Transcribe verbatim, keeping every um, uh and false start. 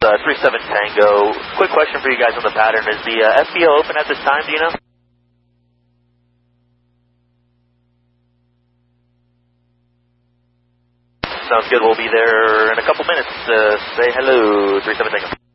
uh, three seven Tango. Quick question for you guys on the pattern. Is the uh, F B O open at this time, do you know? Sounds good. We'll be there in a couple minutes. Uh, say hello, three seven Tango.